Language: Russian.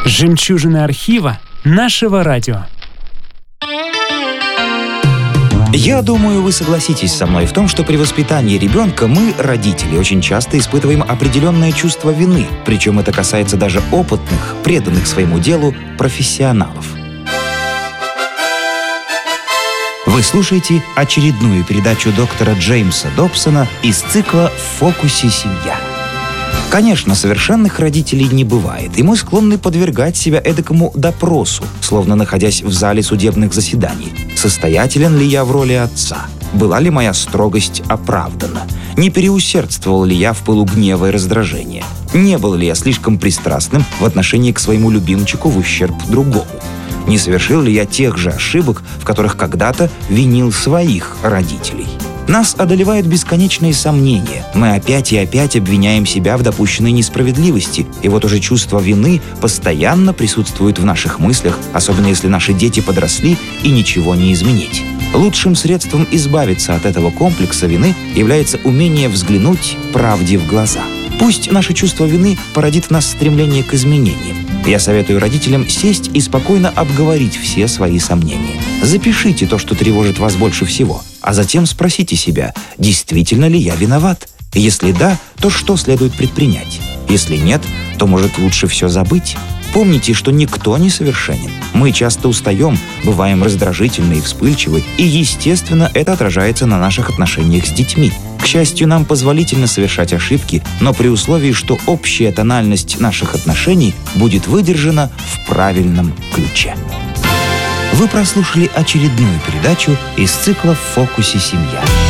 Жемчужины архива нашего радио. Я думаю, вы согласитесь со мной в том, что при воспитании ребенка мы, родители, очень часто испытываем определенное чувство вины, причем это касается даже опытных, преданных своему делу профессионалов. Вы слушаете очередную передачу доктора Джеймса Добсона из цикла «В фокусе семья». Конечно, совершенных родителей не бывает, и мы склонны подвергать себя эдакому допросу, словно находясь в зале судебных заседаний. Состоятелен ли я в роли отца? Была ли моя строгость оправдана? Не переусердствовал ли я в пылу гнева и раздражения? Не был ли я слишком пристрастным в отношении к своему любимчику в ущерб другому? Не совершил ли я тех же ошибок, в которых когда-то винил своих родителей? Нас одолевают бесконечные сомнения. Мы опять и опять обвиняем себя в допущенной несправедливости. И вот уже чувство вины постоянно присутствует в наших мыслях, особенно если наши дети подросли и ничего не изменить. Лучшим средством избавиться от этого комплекса вины является умение взглянуть правде в глаза. Пусть наше чувство вины породит в нас стремление к изменениям. Я советую родителям сесть и спокойно обговорить все свои сомнения. Запишите то, что тревожит вас больше всего, а затем спросите себя, действительно ли я виноват? Если да, то что следует предпринять? Если нет, то, может, лучше все забыть? Помните, что никто не совершенен. Мы часто устаем, бываем раздражительны и вспыльчивы, и, естественно, это отражается на наших отношениях с детьми. К счастью, нам позволительно совершать ошибки, но при условии, что общая тональность наших отношений будет выдержана в правильном ключе. Вы прослушали очередную передачу из цикла «В фокусе семья».